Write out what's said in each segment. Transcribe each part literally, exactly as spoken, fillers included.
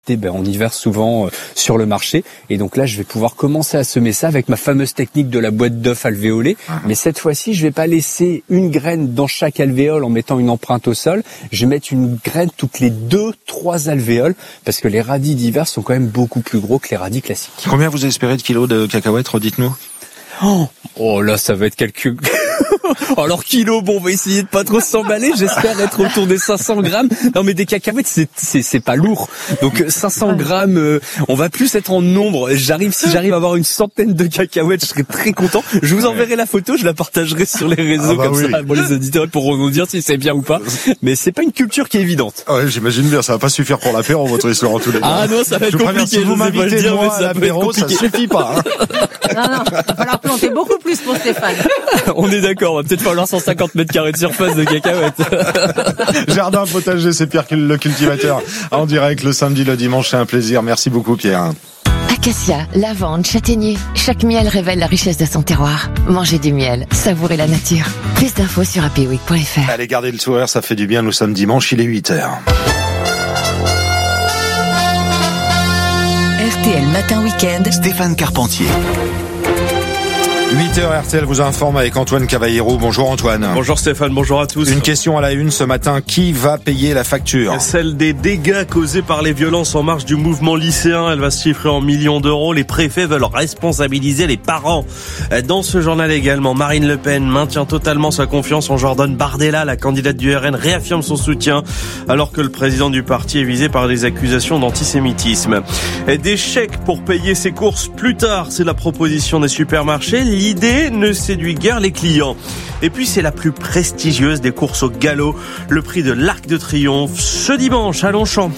Ben, en hiver souvent euh, sur le marché, et donc là je vais pouvoir commencer à semer ça avec ma fameuse technique de la boîte d'œufs alvéolée. Ah. Mais cette fois-ci je vais pas laisser une graine dans chaque alvéole en mettant une empreinte au sol, je vais mettre une graine toutes les deux, trois alvéoles, parce que les radis d'hiver sont quand même beaucoup plus gros que les radis classiques. Combien vous espérez de kilos de cacahuètes, redites-nous? Oh, oh là ça va être calcul. Alors kilo, bon, on va essayer de pas trop s'emballer. J'espère être autour des cinq cents grammes. Non, mais des cacahuètes, c'est c'est c'est pas lourd. Donc cinq cents grammes, euh, on va plus être en nombre. J'arrive, si j'arrive à avoir une centaine de cacahuètes, je serai très content. Je vous enverrai la photo, je la partagerai sur les réseaux, ah bah comme oui. ça. Bon, les auditeurs pourront nous dire si c'est bien ou pas. Mais c'est pas une culture qui est évidente. Ouais, j'imagine bien. Ça va pas suffire pour l'apéro, votre histoire en tous les cas. Ah non, ça va être je compliqué. Si vous m'invitez dire, moi à l'apéro, ça suffit pas. Hein. Non, non, il va falloir planter beaucoup plus pour Stéphane. On est d'accord. On va peut-être falloir cent cinquante mètres carrés de surface de cacahuètes. Jardin potager, c'est Pierre le cultivateur. En direct le samedi, le dimanche, c'est un plaisir. Merci beaucoup Pierre. Acacia, lavande, châtaignier. Chaque miel révèle la richesse de son terroir. Mangez du miel, savourez la nature. Plus d'infos sur happyweek point f r. Allez, gardez le sourire, ça fait du bien. Nous sommes dimanche, il est huit heures. R T L Matin Week-end. Stéphane Carpentier. huit heures, R T L vous informe avec Antoine Cavallero. Bonjour Antoine. Bonjour Stéphane, bonjour à tous. Une question à la une ce matin, qui va payer la facture? Celle des dégâts causés par les violences en marge du mouvement lycéen. Elle va se chiffrer en millions d'euros. Les préfets veulent responsabiliser les parents. Dans ce journal également, Marine Le Pen maintient totalement sa confiance en Jordan Bardella. La candidate du R N réaffirme son soutien alors que le président du parti est visé par des accusations d'antisémitisme. Des chèques pour payer ses courses plus tard, c'est la proposition des supermarchés. L'idée ne séduit guère les clients. Et puis c'est la plus prestigieuse des courses au galop, le prix de l'Arc de Triomphe ce dimanche à Longchamp.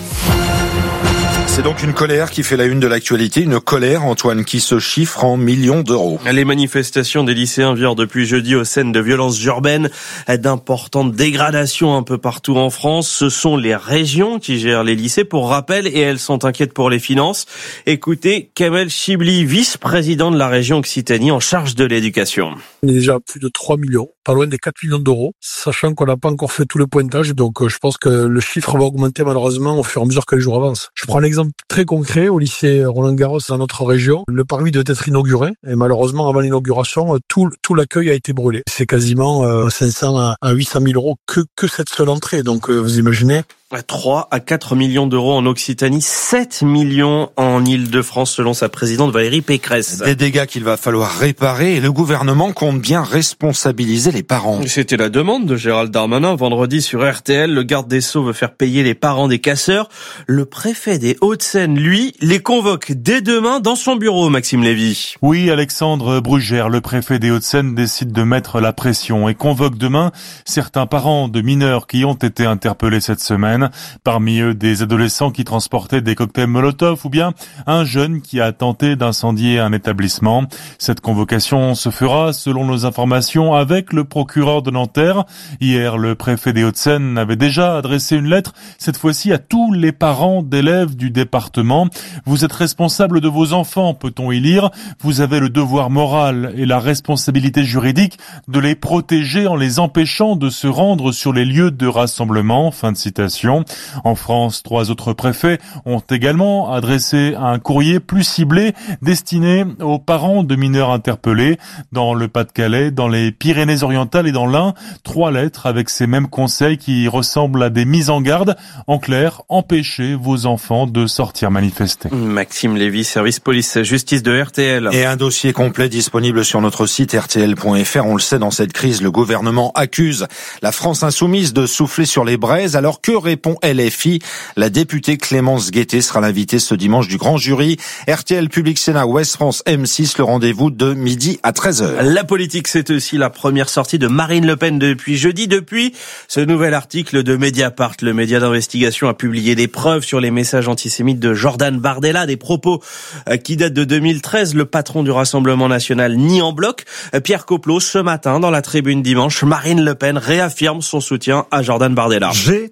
C'est donc une colère qui fait la une de l'actualité, une colère, Antoine, qui se chiffre en millions d'euros. Les manifestations des lycéens virent depuis jeudi aux scènes de violences urbaines, d'importantes dégradations un peu partout en France. Ce sont les régions qui gèrent les lycées, pour rappel, et elles sont inquiètes pour les finances. Écoutez, Kamel Chibli, vice-président de la région Occitanie en charge de l'éducation. On est déjà à plus de trois millions, pas loin des quatre millions d'euros, sachant qu'on n'a pas encore fait tout le pointage, donc je pense que le chiffre va augmenter malheureusement au fur et à mesure que les jours avancent. Je prends l'exemple très concret au lycée Roland-Garros dans notre région. Le parvis doit être inauguré et malheureusement avant l'inauguration, tout, tout l'accueil a été brûlé. C'est quasiment euh, cinq cents à huit cent mille euros que, que cette seule entrée, donc euh, vous imaginez. trois à quatre millions d'euros en Occitanie, sept millions en Île-de-France selon sa présidente Valérie Pécresse. Des dégâts qu'il va falloir réparer et le gouvernement compte bien responsabiliser les parents. C'était la demande de Gérald Darmanin vendredi sur R T L. Le garde des Sceaux veut faire payer les parents des casseurs. Le préfet des Hauts-de-Seine, lui, les convoque dès demain dans son bureau, Maxime Lévy. Oui, Alexandre Brugère, le préfet des Hauts-de-Seine, décide de mettre la pression et convoque demain certains parents de mineurs qui ont été interpellés cette semaine. Parmi eux, des adolescents qui transportaient des cocktails Molotov ou bien un jeune qui a tenté d'incendier un établissement. Cette convocation se fera, selon nos informations, avec le procureur de Nanterre. Hier, le préfet des Hauts-de-Seine avait déjà adressé une lettre, cette fois-ci à tous les parents d'élèves du département. Vous êtes responsable de vos enfants, peut-on y lire. Vous avez le devoir moral et la responsabilité juridique de les protéger en les empêchant de se rendre sur les lieux de rassemblement. Fin de citation. En France, trois autres préfets ont également adressé un courrier plus ciblé destiné aux parents de mineurs interpellés. Dans le Pas-de-Calais, dans les Pyrénées-Orientales et dans l'Ain, trois lettres avec ces mêmes conseils qui ressemblent à des mises en garde. En clair, empêchez vos enfants de sortir manifester. Maxime Lévy, service police-justice de R T L. Et un dossier complet disponible sur notre site R T L point F R. On le sait, dans cette crise, le gouvernement accuse la France insoumise de souffler sur les braises. Alors que répond L F I? La députée Clémence Guettet sera l'invitée ce dimanche du grand jury. R T L Public Sénat Ouest France M six, le rendez-vous de midi à treize heures. La politique, c'est aussi la première sortie de Marine Le Pen depuis jeudi. Depuis ce nouvel article de Mediapart, le média d'investigation a publié des preuves sur les messages antisémites de Jordan Bardella, des propos qui datent de deux mille treize. Le patron du Rassemblement national nie en bloc. Pierre Coplot, ce matin, dans la tribune dimanche, Marine Le Pen réaffirme son soutien à Jordan Bardella. J'ai totalement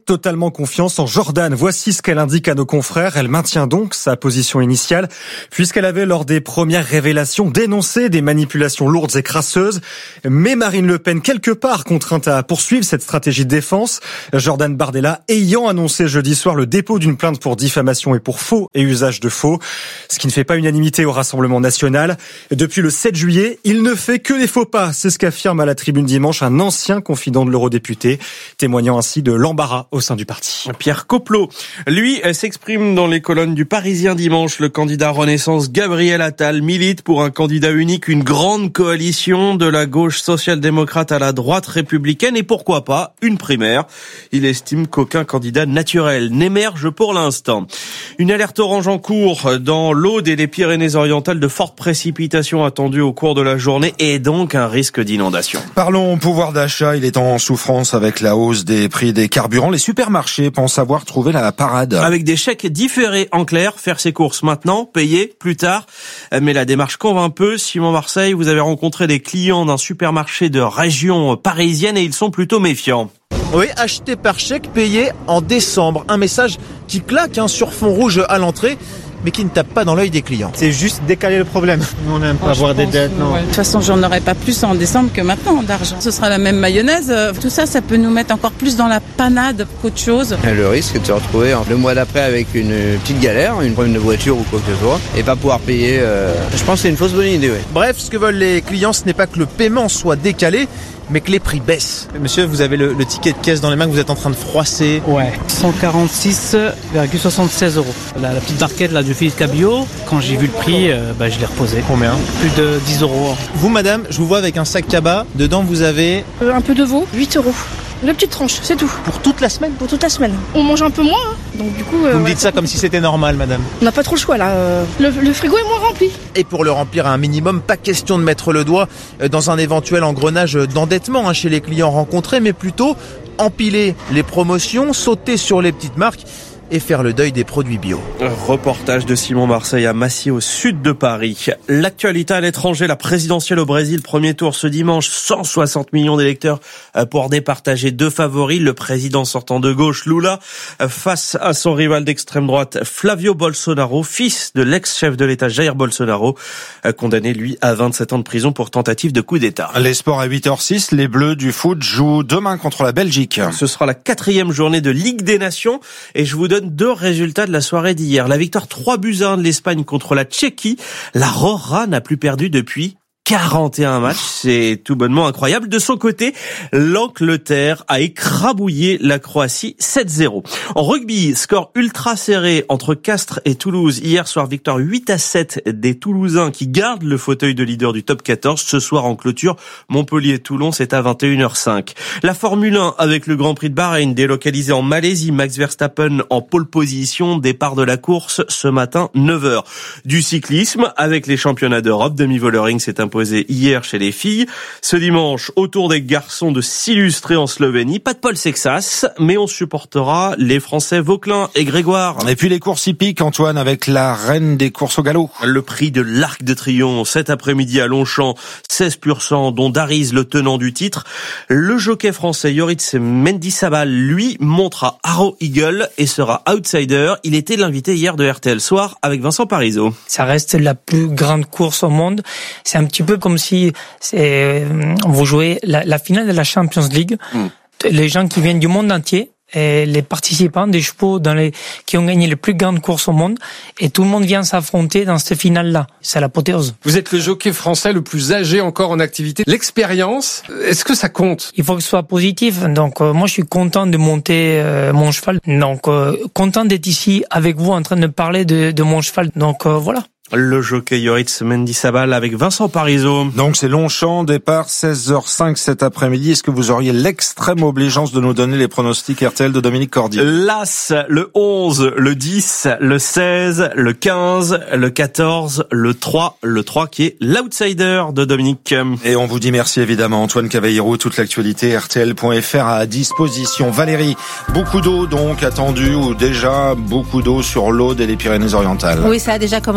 totalement confiance en Jordan. Voici ce qu'elle indique à nos confrères. Elle maintient donc sa position initiale, puisqu'elle avait, lors des premières révélations, dénoncé des manipulations lourdes et crasseuses. Mais Marine Le Pen, quelque part contrainte à poursuivre cette stratégie de défense, Jordan Bardella ayant annoncé jeudi soir le dépôt d'une plainte pour diffamation et pour faux et usage de faux, ce qui ne fait pas unanimité au Rassemblement national. Depuis le sept juillet, il ne fait que des faux pas. C'est ce qu'affirme à la tribune dimanche un ancien confident de l'eurodéputé, témoignant ainsi de l'embarras au sein du parti. Pierre Coppelot, lui, s'exprime dans les colonnes du Parisien dimanche. Le candidat Renaissance Gabriel Attal milite pour un candidat unique, une grande coalition de la gauche social-démocrate à la droite républicaine et pourquoi pas une primaire. Il estime qu'aucun candidat naturel n'émerge pour l'instant. Une alerte orange en cours dans l'Aude et les Pyrénées-Orientales, de fortes précipitations attendues au cours de la journée et donc un risque d'inondation. Parlons pouvoir d'achat, il est en souffrance avec la hausse des prix des carburants. Les supermarchés pensent avoir trouvé la parade. Avec des chèques différés, en clair, faire ses courses maintenant, payer plus tard. Mais la démarche convainc peu. Simon Marseille, vous avez rencontré des clients d'un supermarché de région parisienne et ils sont plutôt méfiants. Oui, acheter par chèque, payé en décembre. Un message qui claque hein, sur fond rouge à l'entrée, mais qui ne tape pas dans l'œil des clients. C'est juste décaler le problème. On n'aime pas avoir des dettes, non. Ouais. De toute façon, j'en aurai pas plus en décembre que maintenant d'argent. Ce sera la même mayonnaise. Tout ça, ça peut nous mettre encore plus dans la panade qu'autre chose. Le risque est de se retrouver le mois d'après avec une petite galère, une problème de voiture ou quoi que ce soit, et pas pouvoir payer. Euh... Je pense que c'est une fausse bonne idée, oui. Bref, ce que veulent les clients, ce n'est pas que le paiement soit décalé, mais que les prix baissent. Monsieur, vous avez le, le ticket de caisse dans les mains que vous êtes en train de froisser. Ouais, cent quarante-six virgule soixante-seize euros. La, la petite barquette là, du Philippe Cabillaud, quand j'ai vu le prix, euh, bah, je l'ai reposé. Combien ? Plus de dix euros. Vous, madame, je vous vois avec un sac cabas. Dedans, vous avez... Euh, un peu de veau, huit euros. Deux petites tranches, c'est tout. Pour toute la semaine ? Pour toute la semaine. On mange un peu moins, hein. Donc du coup... Euh, vous me ouais, dites ça comme si c'était normal, madame. On n'a pas trop le choix, là. Euh, le, le frigo est moins rempli. Et pour le remplir à un minimum, pas question de mettre le doigt dans un éventuel engrenage d'endettement hein, chez les clients rencontrés, mais plutôt empiler les promotions, sauter sur les petites marques et faire le deuil des produits bio. Reportage de Simon Marseille à Massy, au sud de Paris. L'actualité à l'étranger, la présidentielle au Brésil, premier tour ce dimanche, cent soixante millions d'électeurs pour départager deux favoris. Le président sortant de gauche, Lula, face à son rival d'extrême droite, Flavio Bolsonaro, fils de l'ex-chef de l'État Jair Bolsonaro, condamné, lui, à vingt-sept ans de prison pour tentative de coup d'État. Les sports à huit heures six, les Bleus du foot jouent demain contre la Belgique. Ce sera la quatrième journée de Ligue des Nations et je vous donne deux résultats de la soirée d'hier. La victoire trois buts à un de l'Espagne contre la Tchéquie. La Rora n'a plus perdu depuis quarante et un matchs, c'est tout bonnement incroyable. De son côté, l'Angleterre a écrabouillé la Croatie sept zéro. En rugby, score ultra serré entre Castres et Toulouse. Hier soir, victoire huit à sept des Toulousains qui gardent le fauteuil de leader du top quatorze. Ce soir en clôture, Montpellier-Toulon, c'est à vingt et une heures cinq. La Formule un avec le Grand Prix de Bahreïn, délocalisé en Malaisie. Max Verstappen en pole position, départ de la course ce matin, neuf heures. Du cyclisme avec les championnats d'Europe. Demi Vollering s'est imposé hier chez les filles. Ce dimanche, au tour des garçons de s'illustrer en Slovénie. Pas de Paul Sexas, mais on supportera les Français Vauquelin et Grégoire. Et puis les courses hippiques, Antoine, avec la reine des courses au galop. Le prix de l'Arc de Triomphe cet après-midi à Longchamp, seize pur sang, dont Dariz, le tenant du titre. Le jockey français Yoritz Mendizabal, lui, montre à Arrow Eagle et sera outsider. Il était l'invité hier de R T L Soir avec Vincent Parisot. Ça reste la plus grande course au monde. C'est un petit peu comme si c'est, vous jouez la, la finale de la Champions League. Mm. Les gens qui viennent du monde entier, et les participants des chevaux dans les, qui ont gagné les plus grandes courses au monde, et tout le monde vient s'affronter dans cette finale-là. C'est l'apothéose. Vous êtes le jockey français le plus âgé encore en activité. L'expérience, est-ce que ça compte? Il faut que ce soit positif. Donc euh, moi je suis content de monter euh, mon cheval. Donc euh, content d'être ici avec vous en train de parler de, de mon cheval. Donc euh, voilà. Le jockey Yoritz Mendizabal avec Vincent Parisot. Donc c'est Longchamp, départ seize heures cinq cet après-midi. Est-ce que vous auriez l'extrême obligeance de nous donner les pronostics R T L de Dominique Cordier? L'As, le onze, le dix, le seize, le quinze, le quatorze, le trois, le trois qui est l'outsider de Dominique. Et on vous dit merci évidemment Antoine Cavallero, toute l'actualité R T L point F R à disposition. Valérie, beaucoup d'eau donc attendue ou déjà beaucoup d'eau sur l'Aude et les Pyrénées-Orientales. Oui, ça a déjà commencé, c'est de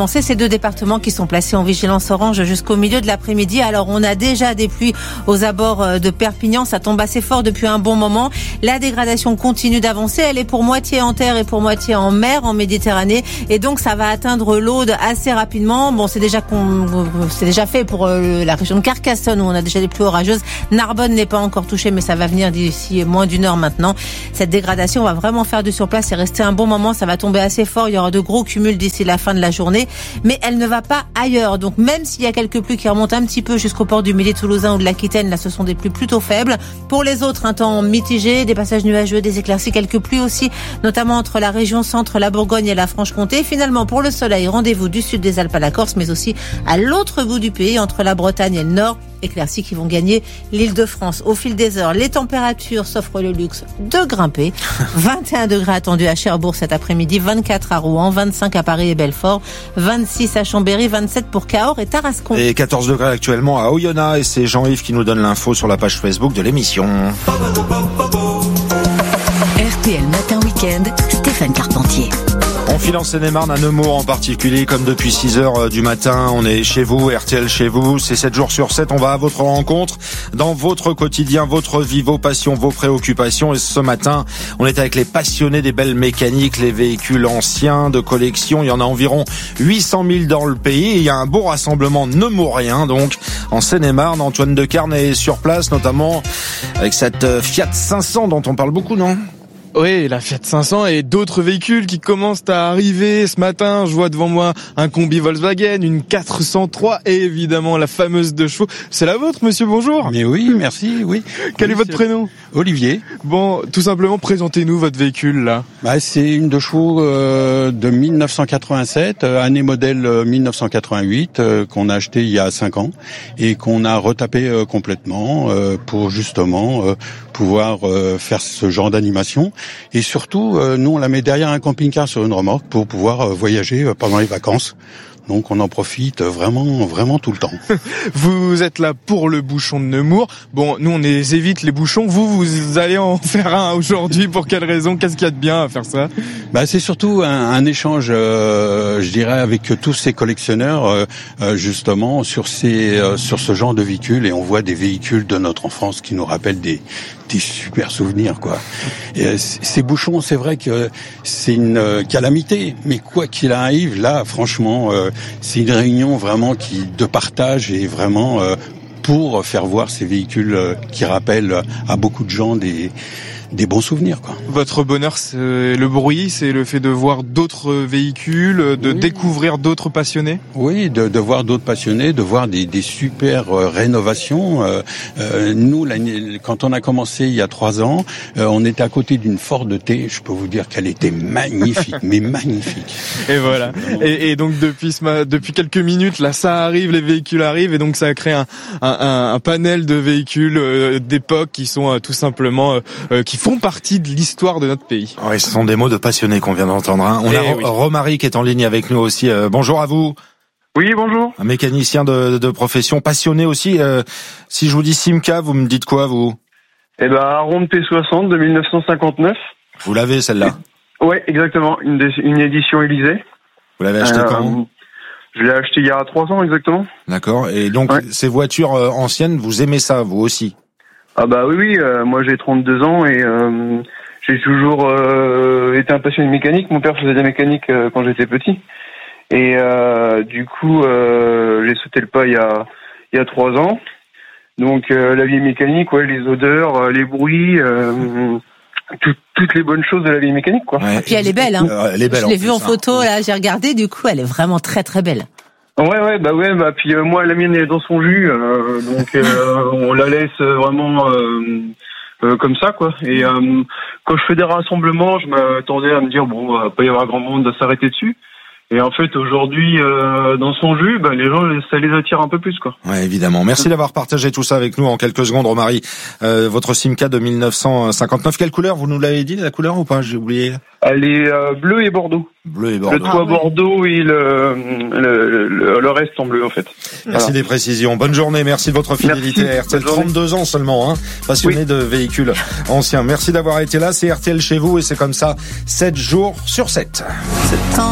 deux départements qui sont placés en vigilance orange jusqu'au milieu de l'après-midi. Alors on a déjà des pluies aux abords de Perpignan, ça tombe assez fort depuis un bon moment. La dégradation continue d'avancer, elle est pour moitié en terre et pour moitié en mer, en Méditerranée, et donc ça va atteindre l'Aude assez rapidement. Bon, c'est déjà con... c'est déjà fait pour la région de Carcassonne où on a déjà des pluies orageuses. Narbonne n'est pas encore touchée, mais ça va venir d'ici moins d'une heure maintenant. Cette dégradation, on va vraiment faire du surplace et rester un bon moment. Ça va tomber assez fort, il y aura de gros cumuls d'ici la fin de la journée, mais elle ne va pas ailleurs. Donc même s'il y a quelques pluies qui remontent un petit peu jusqu'au port du Midi toulousain ou de l'Aquitaine, là ce sont des pluies plutôt faibles. Pour les autres, un temps mitigé, des passages nuageux, des éclaircies, quelques pluies aussi, notamment entre la région centre, la Bourgogne et la Franche-Comté. Finalement, pour le soleil, rendez-vous du sud des Alpes à la Corse, mais aussi à l'autre bout du pays, entre la Bretagne et le nord. Éclaircies qui vont gagner l'Île-de-France. Au fil des heures, les températures s'offrent le luxe de grimper. vingt et un degrés attendus à Cherbourg cet après-midi, vingt-quatre à Rouen, vingt-cinq à Paris et Belfort, vingt-six à Chambéry, vingt-sept pour Cahors et Tarascon. Et quatorze degrés actuellement à Oyonnax, et c'est Jean-Yves qui nous donne l'info sur la page Facebook de l'émission. R T L Matin Week-end, Stéphane Carpentier. On file en Seine-et-Marne à Nemours en particulier, comme depuis six heures du matin. On est chez vous, R T L chez vous. C'est sept jours sur sept. On va à votre rencontre dans votre quotidien, votre vie, vos passions, vos préoccupations. Et ce matin, on est avec les passionnés des belles mécaniques, les véhicules anciens de collection. Il y en a environ huit cent mille dans le pays. Et il y a un beau rassemblement nemourien, donc, en Seine-et-Marne. Antoine Decarne est sur place, notamment avec cette Fiat cinq cents dont on parle beaucoup, non ? Oui, la Fiat cinq cents et d'autres véhicules qui commencent à arriver. Ce matin, je vois devant moi un combi Volkswagen, une quatre cent trois et évidemment la fameuse deux chevaux. C'est la vôtre, monsieur, bonjour. Mais oui, merci, oui. Quel oui, est votre prénom ? Olivier. Bon, tout simplement, présentez-nous votre véhicule, là. Bah, c'est une deux chevaux euh, de mille neuf cent quatre-vingt-sept, euh, année modèle euh, mille neuf cent quatre-vingt-huit, euh, qu'on a acheté il y a cinq ans et qu'on a retapé euh, complètement euh, pour justement euh, pouvoir euh, faire ce genre d'animation. Et surtout, euh, nous, on la met derrière un camping-car sur une remorque pour pouvoir euh, voyager euh, pendant les vacances. Donc on en profite vraiment, vraiment tout le temps. Vous êtes là pour le bouchon de Nemours. Bon, nous on évite les bouchons. Vous, vous allez en faire un aujourd'hui. Pour quelle raison ? Qu'est-ce qu'il y a de bien à faire ça ? Bah, c'est surtout un, un échange, euh, je dirais, avec tous ces collectionneurs, euh, justement, sur ces, euh, sur ce genre de véhicules. Et on voit des véhicules de notre enfance qui nous rappellent des, des super souvenirs, quoi. Et, euh, ces bouchons, c'est vrai que c'est une euh, calamité, mais quoi qu'il arrive, là, franchement, euh, c'est une réunion vraiment qui de partage et vraiment euh, pour faire voir ces véhicules euh, qui rappellent à beaucoup de gens des des bons souvenirs, quoi. Votre bonheur, c'est le bruit, c'est le fait de voir d'autres véhicules, de oui. découvrir d'autres passionnés. Oui, de, de voir d'autres passionnés, de voir des, des super euh, rénovations. Euh, euh, nous, quand on a commencé il y a trois ans, euh, on était à côté d'une Ford T. Je peux vous dire qu'elle était magnifique, mais magnifique. Et voilà. Et, et donc depuis ce, depuis quelques minutes, là, ça arrive, les véhicules arrivent, et donc ça a créé un, un, un panel de véhicules euh, d'époque qui sont euh, tout simplement euh, qui font partie de l'histoire de notre pays. Oui, ce sont des mots de passionnés qu'on vient d'entendre. Hein. On et a oui. Romary qui est en ligne avec nous aussi. Euh, bonjour à vous. Oui, bonjour. Un mécanicien de, de profession, passionné aussi. Euh, si je vous dis Simca, vous me dites quoi, vous ? Eh ben, Aronde T soixante de mille neuf cent cinquante-neuf. Vous l'avez, celle-là ? Oui, exactement. Une, des, une édition Élysée. Vous l'avez acheté euh, quand ? Je l'ai acheté il y a trois ans, exactement. D'accord. Et donc, ouais. ces voitures euh, anciennes, vous aimez ça, vous aussi ? Ah bah oui, oui. Euh, moi, j'ai trente-deux ans et euh, j'ai toujours euh, été un passionné de mécanique. Mon père faisait de la mécanique euh, quand j'étais petit. Et euh, du coup, euh, j'ai sauté le pas il y a, il y a trois ans. Donc, euh, la vieille mécanique, ouais, les odeurs, euh, les bruits... Euh, Tout, toutes les bonnes choses de la vieille mécanique, quoi. Ouais. Puis elle est belle, hein. Euh, elle est belle. Je l'ai vue en photo, là, j'ai regardé, du coup, elle est vraiment très très belle. Ouais, ouais, bah ouais, bah puis euh, moi, la mienne est dans son jus, euh, donc euh, on la laisse vraiment euh, euh, comme ça, quoi. Et euh, quand je fais des rassemblements, je m'attendais à me dire bon, il va pas y avoir grand monde à s'arrêter dessus. Et en fait, aujourd'hui, euh, dans son jus, bah, les gens, ça les attire un peu plus, quoi. Ouais, évidemment. Merci d'avoir partagé tout ça avec nous en quelques secondes, Romary. Euh, votre Simca de mille neuf cent cinquante-neuf, quelle couleur? Vous nous l'avez dit, la couleur ou pas? J'ai oublié. Elle est euh, bleue et bordeaux. Bleu et bordeaux. Le toit ah, bordeaux oui. et le, le, le, le reste en bleu, en fait. Merci voilà. des précisions. Bonne journée. Merci de votre fidélité. Merci. R T L, trente-deux ans seulement, hein. Passionné oui. de véhicules anciens. Merci d'avoir été là. C'est R T L chez vous et c'est comme ça, sept jours sur sept.